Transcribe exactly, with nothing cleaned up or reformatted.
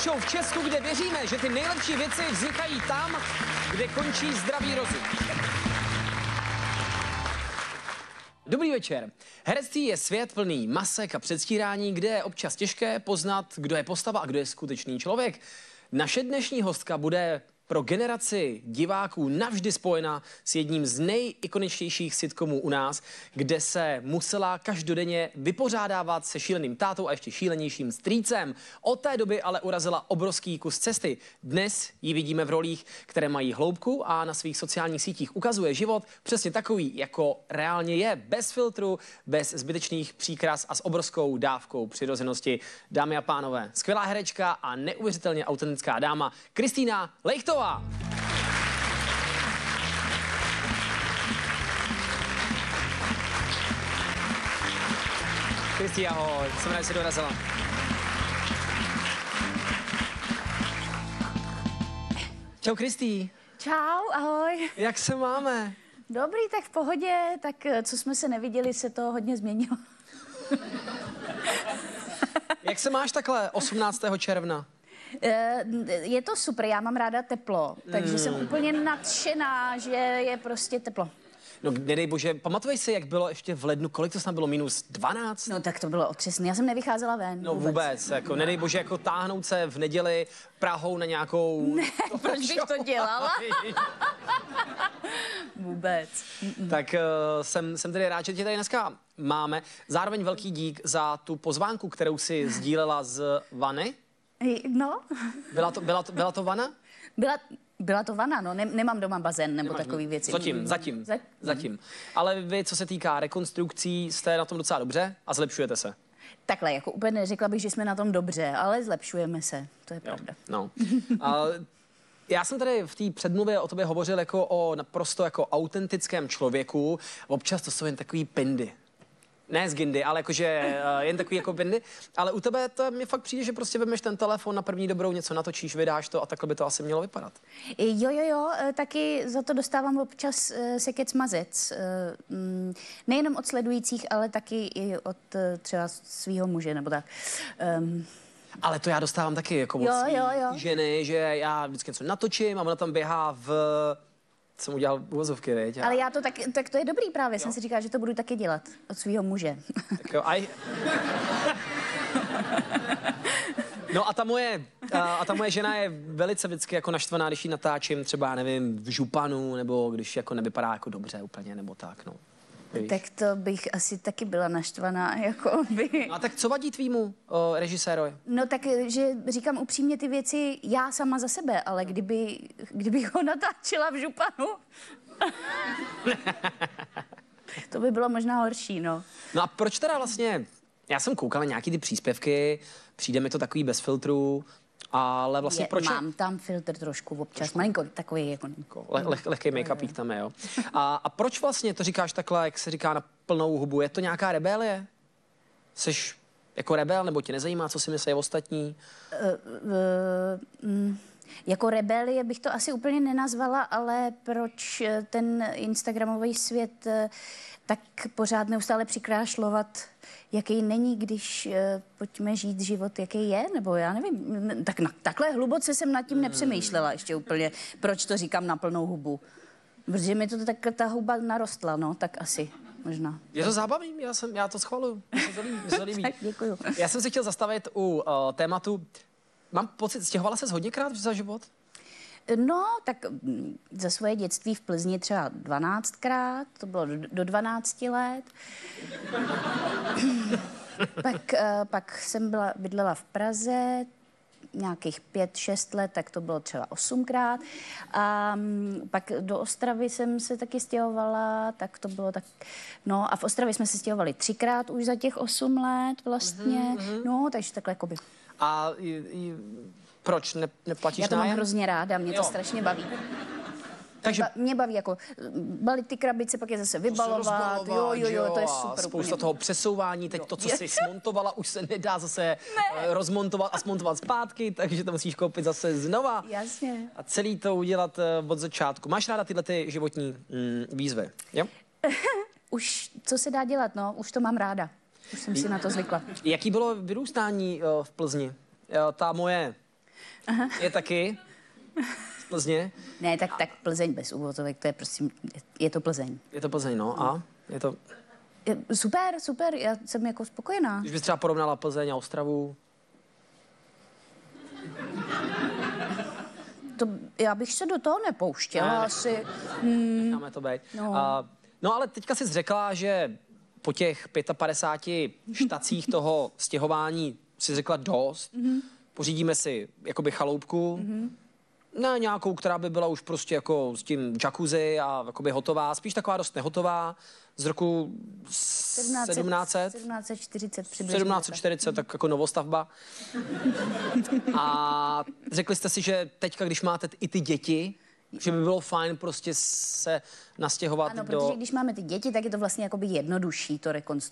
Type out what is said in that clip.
show v Česku, kde věříme, že ty nejlepší věci vznikají tam, kde končí zdravý rozum. Dobrý večer. Herectví je svět plný masek a předstírání, kde je občas těžké poznat, kdo je postava a kdo je skutečný člověk. Naše dnešní hostka bude pro generaci diváků navždy spojena s jedním z nejikoničtějších sitcomů u nás, kde se musela každodenně vypořádávat se šíleným tátou a ještě šílenějším strýcem. Od té doby ale urazila obrovský kus cesty. Dnes ji vidíme v rolích, které mají hloubku a na svých sociálních sítích ukazuje život přesně takový, jako reálně je. Bez filtru, bez zbytečných příkras a s obrovskou dávkou přirozenosti. Dámy a pánové, skvělá herečka a neuvěřitelně autentická dáma Kristýna Lejchtová. Kristý, ahoj, jsem rád, že jsi dorazila. Čau, Kristý. Čau, ahoj. Jak se máme? Dobrý, tak v pohodě, tak co jsme se neviděli, se to hodně změnilo. Jak se máš takhle osmnáctého června? Je to super, já mám ráda teplo, takže mm. jsem úplně nadšená, že je prostě teplo. No, nedej bože, pamatuješ si, jak bylo ještě v lednu, kolik to snad bylo, minus dvanáct? No tak to bylo otřesné, já jsem nevycházela ven. No vůbec, vůbec jako nedej bože, jako táhnout se v neděli Prahou na nějakou... Ne, proč bych to dělala? Vůbec. Mm-mm. Tak uh, jsem, jsem tedy rád, že tě tady dneska máme. Zároveň velký dík za tu pozvánku, kterou si sdílela z vany. No. Byla to, byla to, byla to vana? Byla, byla to vana, no. Ne, nemám doma bazén nebo Nemáš, takový věci. Zatím, zatím, Zat... zatím. Ale vy, co se týká rekonstrukcí, jste na tom docela dobře a zlepšujete se. Takhle, jako úplně neřekla bych, že jsme na tom dobře, ale zlepšujeme se, to je Jo, pravda. no. A já jsem tady v té předmluvě o tobě hovořil jako o naprosto jako autentickém člověku. Občas to jsou jen takový pindy. Ne z Gindy, ale jakože uh, jen takový jako pindy. Ale u tebe to mi fakt přijde, že prostě vemeš ten telefon na první dobrou, něco natočíš, vydáš to a takhle by to asi mělo vypadat. Jo, jo, jo, taky za to dostávám občas uh, sekec mazec. Uh, um, nejenom od sledujících, ale taky i od uh, třeba svého muže, nebo tak. Um, Ale to já dostávám taky jako od jo, svý jo, jo. ženy, že já vždycky něco natočím a ona tam běhá v... Jsem udělal uvozovky, viď? Ale já to tak, tak to je dobrý právě, jo. Jsem si říkala, že to budu taky dělat od svého muže. Tak jo, aj... No a ta moje, a ta moje žena je velice vždycky jako naštvaná, když ji natáčím třeba, nevím, v županu, nebo když jako nevypadá jako dobře úplně, nebo tak, no. Víš? Tak to bych asi taky byla naštvaná, jako by... No a tak co vadí tvýmu o, režisérovi? No tak, že říkám upřímně ty věci já sama za sebe, ale kdyby, kdybych ho natáčela v županu, to by bylo možná horší, no. No a proč teda vlastně, já jsem koukal na nějaký ty příspěvky, přijde mi to takový bez filtru, ale vlastně je, proč... Mám tam filtr trošku občas, trošku. Malinko takový jako... Le, leh, lehkej make-upík tam je, jo. A, a proč vlastně to říkáš takhle, jak se říká, na plnou hubu? Je to nějaká rebelie? Jseš jako rebel, nebo tě nezajímá, co si myslí ostatní? Uh, uh, mm, jako rebelie bych to asi úplně nenazvala, ale proč ten instagramový svět uh, tak pořád neustále přikrášlovat, jaký není, když uh, pojďme žít život, jaký je, nebo já nevím. Tak na, takhle hluboce jsem nad tím nepřemýšlela ještě úplně, proč to říkám na plnou hubu. Protože mi to tak ta huba narostla, no, tak asi. Možná. Je to zábavný, já, jsem, já to schvaluju. Mě se to líbí. Tak děkuju. Já jsem se chtěl zastavit u uh, tématu. Mám pocit, stěhovala ses hodněkrát za život? No, tak za svoje dětství v Plzni třeba dvanáctkrát, to bylo do, do dvanácti let. pak, uh, pak jsem byla, bydlela v Praze, nějakých pět, šest let, tak to bylo třeba osmkrát. A um, pak do Ostravy jsem se taky stěhovala, tak to bylo tak... No a v Ostravě jsme se stěhovali třikrát už za těch osm let vlastně. Mm-hmm. No, takže takhle jakoby... A i, i, proč ne, neplatíš nájem? Já to mám hrozně ráda, mě to jo. strašně baví. Takže mě baví jako balit ty krabice, pak je zase vybalovat, jo, jo, jo, to je super. Spousta toho přesouvání, teď jo. To, co jsi smontovala, už se nedá zase ne. rozmontovat a smontovat zpátky, takže to musíš koupit zase znova. Jasně. A celý to udělat od začátku. Máš ráda tyhle ty životní mm, výzvy, jo? Už, co se dá dělat, no, už to mám ráda. Už jsem si na to zvykla. Jaký bylo vyrůstání uh, v Plzni? Uh, ta moje Aha. Je taky z Plzně? Ne, tak, tak Plzeň bez uvozovek, to je prostě, je to Plzeň. Je to Plzeň, no. A? Je to... Je, super, super, já jsem jako spokojená. Když bys třeba porovnala Plzeň a Ostravu? To, já bych se do toho nepouštěla Ne, ne. asi. Hmm. Necháme to být. No. Uh, no ale teďka jsi řekla, že po těch pětapadesáti štacích toho stěhování si řekla dost. Mm-hmm. Pořídíme si jakoby chaloupku. Mm-hmm. Ne nějakou, která by byla už prostě jako s tím jacuzzi a jakoby hotová. Spíš taková dost nehotová. Z roku sedmnáct set. sedmnáct set čtyřicet přibližně. sedmnáct set čtyřicet, tak jako novostavba. A řekli jste si, že teďka, když máte i ty děti, že by bylo fajn prostě se nastěhovat Ano, do... protože když máme ty děti, tak je to vlastně jakoby jednodušší to rekonstruovat.